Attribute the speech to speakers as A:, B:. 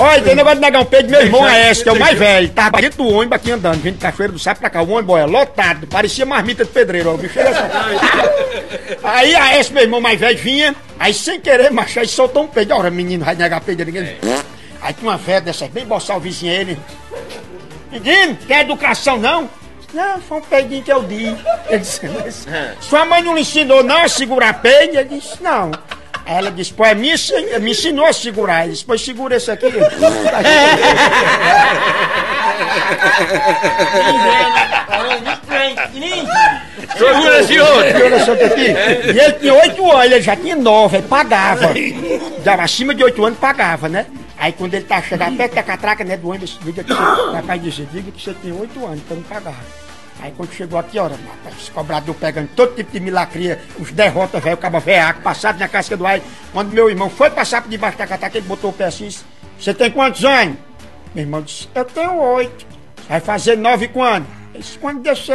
A: Olha, tem negócio de negar um peido, meu irmão Aécio, que é o mais velho. Tava dentro do ônibus aqui andando, vindo de Cachoeira do Sapo pra cá. O ônibus é lotado, parecia marmita de pedreiro. Ó, o bicho era assim. Aí Aécio, meu irmão mais velho, vinha, aí sem querer, macho, aí soltou um peido. Ora, menino, vai negar peido ninguém. Aí tinha uma velha dessa, bem boçal, vizinha ele. Menino, quer educação não? Não, foi um peidinho que eu dei. Ele disse, sua mãe não lhe ensinou não a segurar peido? Ele disse, não. Aí ela disse, pô, me ensinou a segurar. Ele disse, pois segura esse aqui.
B: Segura esse outro.
A: Segura esse outro aqui. E ele tinha 8 anos, ele já tinha 9, ele pagava. Dava acima de 8 anos, pagava, né? Aí quando ele tá chegando perto da catraca, né, do ônibus, diga que você, rapaz disse, diga que você tem 8 anos pra não pagar. Aí quando chegou aqui, ó, os cobrador pegando todo tipo de milacria, os derrotas, velho, o cabo veaco, passado na casca do ar. Quando meu irmão foi passar por debaixo da catraca, ele botou o pé assim, você tem quantos anos? Meu irmão disse, eu tenho 8. Vai fazer 9 quando? Ele disse, quando descer